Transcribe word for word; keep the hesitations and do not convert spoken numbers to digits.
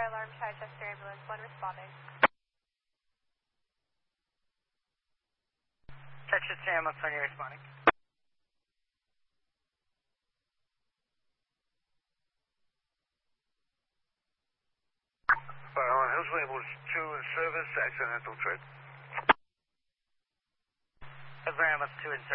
fire alarm, Chichester ambulance, one responding. Chichester ambulance, when you're responding. Fire alarm, Hillsley ambulance two in service, accidental trip. Hillsley ambulance two in service.